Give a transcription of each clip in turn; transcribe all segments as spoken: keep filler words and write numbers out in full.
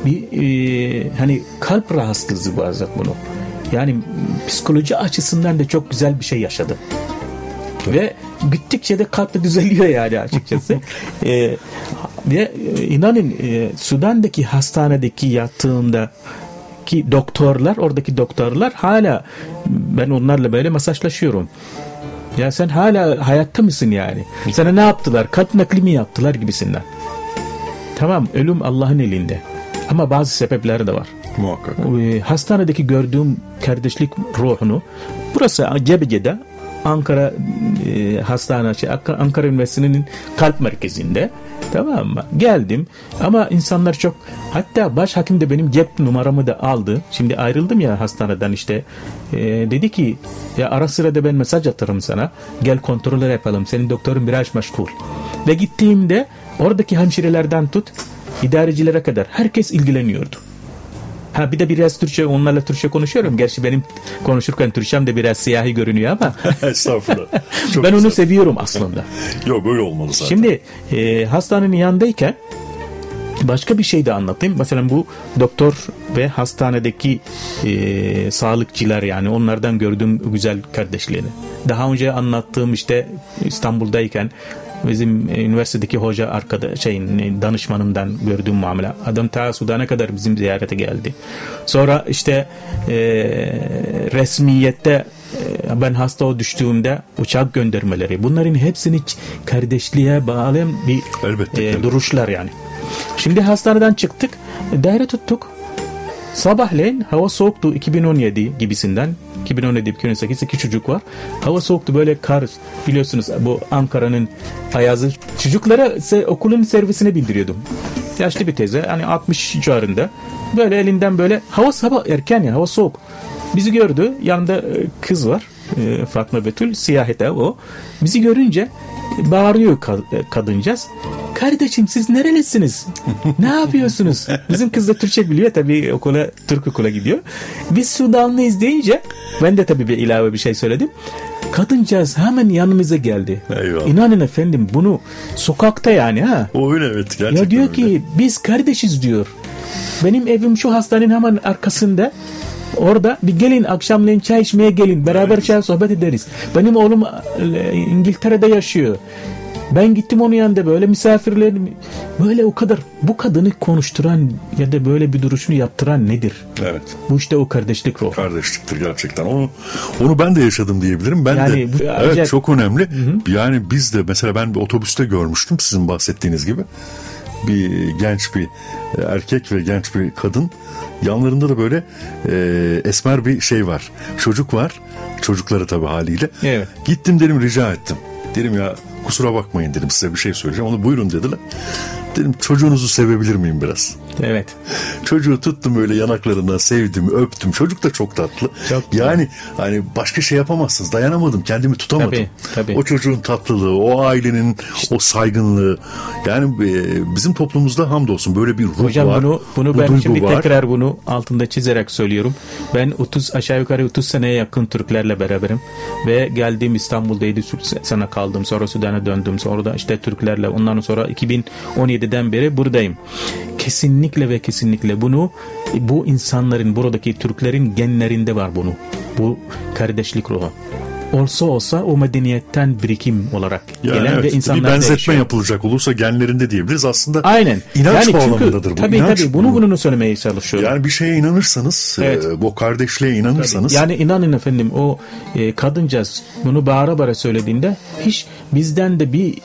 bir e, hani kalp rahatsızlığı var zaten bunu. Yani psikoloji açısından da çok güzel bir şey yaşadı. Ve gittikçe de kalp de düzeliyor yani açıkçası. e, ve inanın e, Sudan'daki hastanedeki yattığımda ki doktorlar, oradaki doktorlar hala, ben onlarla böyle masajlaşıyorum. Ya sen hala hayatta mısın yani? Sana ne yaptılar? Kalp nakli mi yaptılar gibisinden. Tamam, ölüm Allah'ın elinde. Ama bazı sebepleri de var. Muhakkak. E, hastanedeki gördüğüm kardeşlik ruhunu, burası Gebece'de Ankara e, hastane, şey, Ankara Üniversitesi'nin kalp merkezinde, tamam mı? Geldim ama insanlar çok, hatta başhakim de benim cep numaramı da aldı. Şimdi ayrıldım ya hastaneden işte. E, dedi ki ya ara sıra da ben mesaj atarım sana. Gel kontroller yapalım. Senin doktorun biraz meşgul. Ve gittiğimde oradaki hemşirelerden tut idarecilere kadar herkes ilgileniyordu. Ha bir de biraz Türkçe, onlarla Türkçe konuşuyorum. Gerçi benim konuşurken Türkçem de biraz siyahi görünüyor ama. Estağfurullah. Ben güzel. Onu seviyorum aslında. Yok, öyle olmalı zaten. Şimdi e, hastanenin yanındayken başka bir şey de anlatayım. Mesela bu doktor ve hastanedeki e, sağlıkçılar, yani onlardan gördüğüm güzel kardeşliğini. Daha önce anlattığım işte İstanbul'dayken bizim üniversitedeki hoca arkada şeyin danışmanımdan gördüğüm muamele. Adam ta Sudan'a kadar bizim ziyarete geldi. Sonra işte e, resmiyette e, ben hasta düştüğümde uçak göndermeleri. Bunların hepsini kardeşliğe bağlayan bir elbette, e, elbette. duruşlar yani. Şimdi hastaneden çıktık. Daire tuttuk. Sabahleyin hava soğuktu, iki bin on yedi gibisinden. iki bin on yedi iki bin on sekiz iki çocuk var. Hava soğuktu, böyle kar, biliyorsunuz bu Ankara'nın ayazı. Çocuklara se- okulun servisine bildiriyordum. Yaşlı bir teyze, hani altmış civarında. Böyle elinden böyle, hava sabah erken ya, hava soğuk. Bizi gördü, yanında kız var, Fatma Betül, siyahete o. Bizi görünce bağırıyor kadıncağız. Kardeşim siz nerelisiniz? Ne yapıyorsunuz? Bizim kız da Türkçe biliyor tabii, okula, Türk okula gidiyor. Biz Sudanlıyız deyince ben de tabii bir ilave bir şey söyledim. Kadıncağız hemen yanımıza geldi. Eyvallah. İnanın efendim, bunu sokakta yani ha. O öyle, evet, gerçekten. Ya diyor öyle. ki biz kardeşiz diyor. Benim evim şu hastanenin hemen arkasında. Orada bir gelin, akşamleyin çay içmeye gelin. Beraber çay sohbet ederiz. Benim oğlum İngiltere'de yaşıyor. Ben gittim onun yanında, böyle misafirlerim, böyle o kadar. Bu kadını konuşturan ya da böyle bir duruşunu yaptıran nedir? Evet. Bu işte o kardeşlik ruhu. Kardeşliktir gerçekten. Onu onu ben de yaşadım diyebilirim. Ben yani, de. Bu, evet, acayip. Çok önemli. Hı-hı. Yani biz de mesela, ben bir otobüste görmüştüm sizin bahsettiğiniz gibi. Bir genç bir erkek ve genç bir kadın. Yanlarında da böyle e, esmer bir şey var. Çocuk var. Çocukları tabii haliyle. Evet. Gittim dedim, rica ettim. Dedim ya kusura bakmayın dedim, size bir şey söyleyeceğim. Onu buyurun dediler. Dedim çocuğunuzu sevebilir miyim biraz? Evet. Çocuğu tuttum öyle yanaklarından, sevdim, öptüm. Çocuk da çok tatlı. Çok yani hani başka şey yapamazsınız. Dayanamadım, kendimi tutamadım. Tabii, tabii. O çocuğun tatlılığı, o ailenin o saygınlığı. Yani e, bizim toplumumuzda hamdolsun böyle bir ruh Hocam, var. bunu, bunu bu ben şimdi var. tekrar bunu altında çizerek söylüyorum. Ben otuz aşağı yukarı otuz seneye yakın Türklerle beraberim. Ve geldiğim İstanbul'da yedi sene kaldım. Sonra Sudan'a döndüm. Sonra da işte Türklerle. Ondan sonra iki bin on yediden beri buradayım. Kesinlikle ve kesinlikle bunu, bu insanların, buradaki Türklerin genlerinde var bunu. Bu kardeşlik ruhu. Olsa olsa o medeniyetten birikim olarak yani gelen, evet, ve insanlar bir benzetme yaşıyor. Yapılacak olursa genlerinde diyebiliriz. Aslında aynen. İnanç yani bağlamındadır bu. Tabii İnanç tabii bunu bu. bunu söylemeye çalışıyorum. Yani bir şeye inanırsanız, evet. e, bu kardeşliğe inanırsanız. Tabii. Yani inanın efendim, o e, kadıncağız bunu bağıra bağıra söylediğinde hiç bizden de bir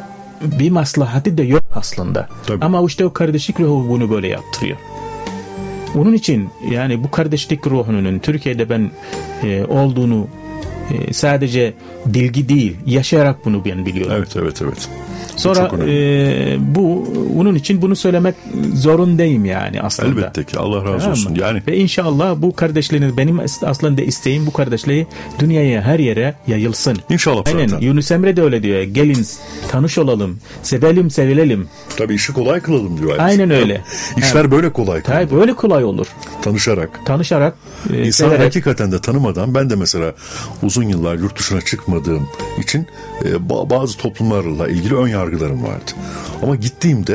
bir maslahatı da yok aslında. Tabii. Ama işte o kardeşlik ruhu bunu böyle yaptırıyor. Onun için yani bu kardeşlik ruhunun Türkiye'de ben e, olduğunu e, sadece bilgi değil, yaşayarak bunu ben biliyorum. Evet, evet, evet. Sonra e, bu onun için bunu söylemek zorundayım yani aslında. Elbette ki, Allah razı tamam olsun. Mı? Yani ve inşallah bu kardeşliğin, benim aslında isteğim bu kardeşliği dünyaya her yere yayılsın. İnşallah. Aynen. Zaten. Yunus Emre de öyle diyor. Gelin tanış olalım, sevelim, sevilelim. Tabii işi kolay kılalım diyor. Aynen öyle. İşler yani, böyle kolay kılalım. Tabii böyle kolay olur. Tanışarak. Tanışarak. E, İnsan severek. Hakikaten de tanımadan, ben de mesela uzun yıllar yurt dışına çıkmadığım için e, bazı toplumlarla ilgili ön yargılarım vardı. Ama gittiğimde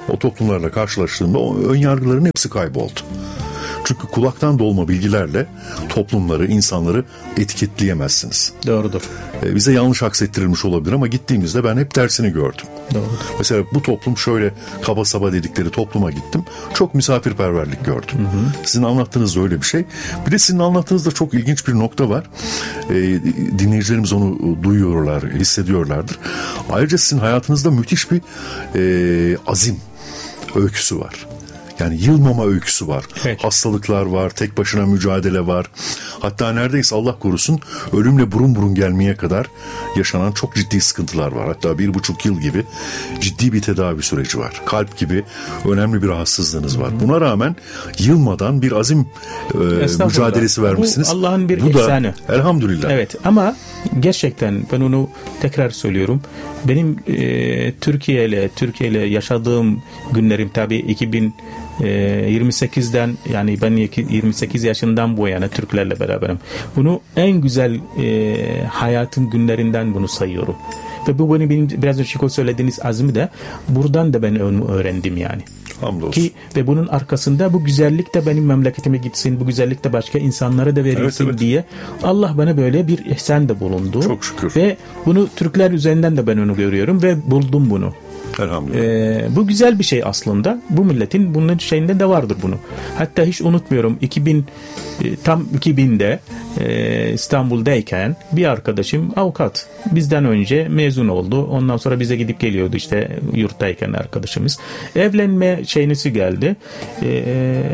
o toplumlarla karşılaştığımda o ön yargıların hepsi kayboldu. Çünkü kulaktan dolma bilgilerle toplumları, insanları etiketleyemezsiniz. Doğrudur. Ee, bize yanlış aksettirilmiş olabilir ama gittiğimizde ben hep tersini gördüm. Doğrudur. Mesela bu toplum şöyle kaba saba dedikleri topluma gittim. Çok misafirperverlik gördüm. Hı hı. Sizin anlattığınız da öyle bir şey. Bir de sizin anlattığınızda çok ilginç bir nokta var. Ee, dinleyicilerimiz onu duyuyorlar, hissediyorlardır. Ayrıca sizin hayatınızda müthiş bir e, azim öyküsü var. Yani yılmama öyküsü var. Evet. Hastalıklar var, tek başına mücadele var. Hatta neredeyse Allah korusun ölümle burun burun gelmeye kadar yaşanan çok ciddi sıkıntılar var. Hatta bir buçuk yıl gibi ciddi bir tedavi süreci var. Kalp gibi önemli bir rahatsızlığınız var. Buna rağmen yılmadan bir azim e, mücadelesi vermişsiniz. Bu Allah'ın bir Bu ihsanı. Da, elhamdülillah. Evet ama gerçekten ben onu tekrar söylüyorum. Benim e, Türkiye ile Türkiye ile yaşadığım günlerim tabii iki bin yirmi sekizden yani ben yirmi sekiz yaşından bu yana Türklerle beraberim. Bunu en güzel e, hayatın günlerinden bunu sayıyorum. Ve bu benim biraz önce söylediğiniz azmi de buradan da ben öğrendim yani. Hamdolsun. Ki ve bunun arkasında bu güzellik de benim memleketime gitsin, bu güzellik de başka insanlara da verilsin, evet, evet, diye Allah bana böyle bir ihsan da bulundu. Çok şükür. Ve bunu Türkler üzerinden de ben onu görüyorum ve buldum bunu. Elhamdülillah. Ee, bu güzel bir şey aslında. Bu milletin bunun şeyinde de vardır bunu. Hatta hiç unutmuyorum iki bin tam iki binde e, İstanbul'dayken bir arkadaşım avukat. Bizden önce mezun oldu. Ondan sonra bize gidip geliyordu işte yurttayken arkadaşımız. Evlenme şeynisi geldi. Ee,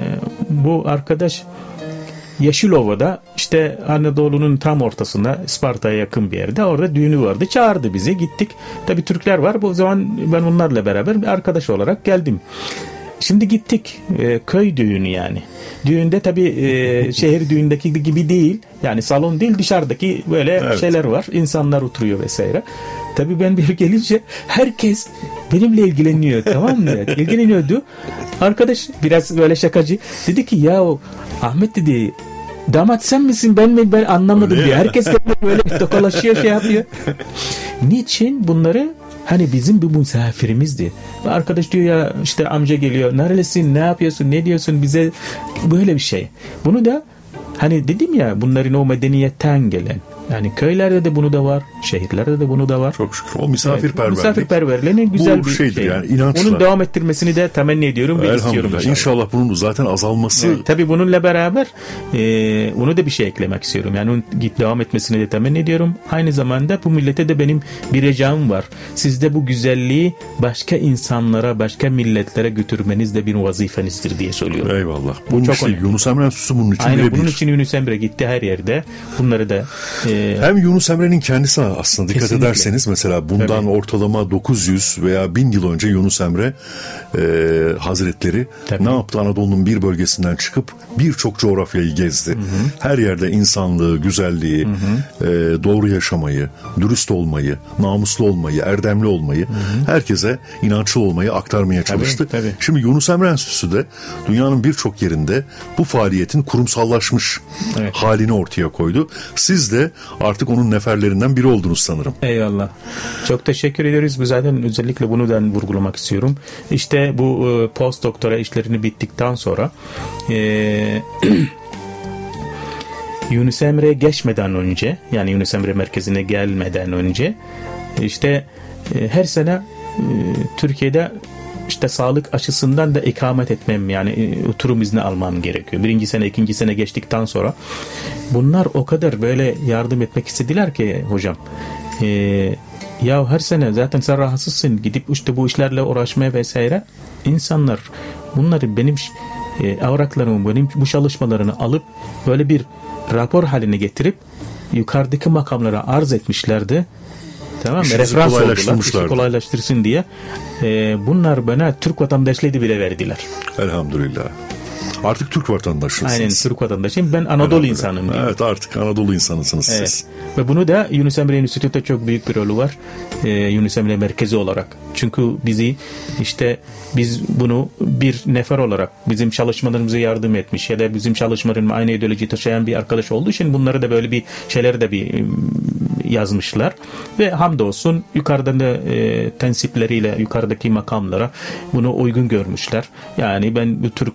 bu arkadaş Yeşilova'da işte Anadolu'nun tam ortasında Isparta'ya yakın bir yerde orada düğünü vardı. Çağırdı bizi. Gittik. Tabii Türkler var. Bu zaman ben onlarla beraber bir arkadaş olarak geldim. Şimdi gittik. E, köy düğünü yani. Düğünde tabii e, şehir düğündeki gibi değil. Yani salon değil dışarıdaki böyle evet, şeyler var. İnsanlar oturuyor vesaire. Tabii ben bir gelince herkes benimle ilgileniyor, tamam mı? İlgileniyordu. Arkadaş biraz böyle şakacı. Dedi ki ya Ahmet dedi damat sen misin ben mi ben anlamadım diyor. Herkes böyle tokalaşıyor şey yapıyor. Niçin bunları? Hani bizim bir misafirimizdi. Arkadaş diyor ya işte amca geliyor. Nerelisin? Ne yapıyorsun? Ne diyorsun? Bize böyle bir şey. Bunu da hani dedim ya bunların o medeniyetten gelen. Yani köylerde de bunu da var, şehirlerde de bunu da var. Çok şükür. O misafirperverlik. Evet, misafirperverliğinin güzel bu bir şeydir şey. Yani inançla. Onun devam ettirmesini de temenni ediyorum ve istiyorum. İnşallah. İnşallah bunun zaten azalması. Evet, tabii bununla beraber e, onu da bir şey eklemek istiyorum. Yani onun devam etmesini de temenni ediyorum. Aynı zamanda bu millete de benim bir ricam var. Sizde bu güzelliği başka insanlara, başka milletlere götürmeniz de bir vazifenizdir diye söylüyorum. Eyvallah. Bunun çok işte Yunus Emre Enstitüsü bunun için Aynen, birebir. bunun için Yunus Emre gitti her yerde. Bunları da e, hem Yunus Emre'nin kendisi aslında dikkat kesinlikle ederseniz mesela bundan tabii ortalama dokuz yüz veya bin yıl önce Yunus Emre e, Hazretleri tabii ne yaptı? Anadolu'nun bir bölgesinden çıkıp birçok coğrafyayı gezdi. Hı hı. Her yerde insanlığı, güzelliği, hı hı, e, doğru yaşamayı, dürüst olmayı, namuslu olmayı, erdemli olmayı, hı hı, herkese inançlı olmayı aktarmaya çalıştı. Tabii, tabii. Şimdi Yunus Emre Enstitüsü de dünyanın birçok yerinde bu faaliyetin kurumsallaşmış evet halini ortaya koydu. Siz de artık onun neferlerinden biri oldunuz sanırım. Eyvallah. Çok teşekkür ederiz. Bu zaten özellikle bunu da vurgulamak istiyorum. İşte bu e, post doktora işlerini bittikten sonra e, Yunus Emre'ye geçmeden önce yani Yunus Emre merkezine gelmeden önce işte e, her sene e, Türkiye'de işte sağlık açısından da ikamet etmem yani e, oturum izni almam gerekiyor. Birinci sene, ikinci sene geçtikten sonra bunlar o kadar böyle yardım etmek istediler ki hocam. E, ya her sene zaten sen rahatsızsın gidip işte bu işlerle uğraşmaya vesaire. İnsanlar bunları benim e, avraklarımı, benim bu çalışmalarını alıp böyle bir rapor haline getirip yukarıdaki makamlara arz etmişlerdi. Tamam mı? Referans oldular. İşi kolaylaştırsın diye. Ee, bunlar bana Türk vatandaşlığı bile verdiler. Elhamdülillah. Artık Türk vatandaşısınız. Aynen Türk vatandaşıyım. Ben Anadolu insanım. Evet artık Anadolu insanısınız evet siz. Ve bunu da Yunus Emre Enstitüsü'nde çok büyük bir rolü var. Ee, Yunus Emre merkezi olarak. Çünkü bizi işte biz bunu bir nefer olarak bizim çalışmalarımıza yardım etmiş ya da bizim çalışmalarımızı aynı ideoloji taşıyan bir arkadaş olduğu için bunları da böyle bir şeyleri de bir yazmışlar ve hamdolsun yukarıdan da e, tensipleriyle yukarıdaki makamlara bunu uygun görmüşler. Yani ben bu tür